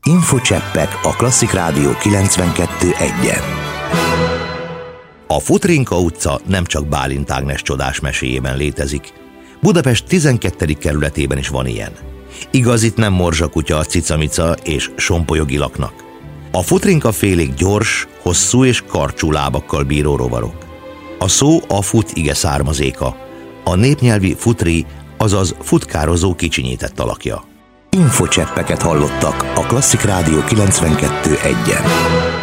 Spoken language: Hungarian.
Infocseppek a Klasszik Rádió 92.1-en. A Futrinka utca nem csak Bálint Ágnes csodás meséjében létezik. Budapest 12. kerületében is van ilyen. Igaz, itt nem morzsakutya a cicamica és sompolyoggi laknak. A Futrinka félék gyors, hosszú és karcsú lábakkal bíró rovarok. A szó a fut ige származéka, a népnyelvi futri, azaz futkározó kicsinyített alakja. Infocseppeket hallottak a Klasszik Rádió 92.1-en.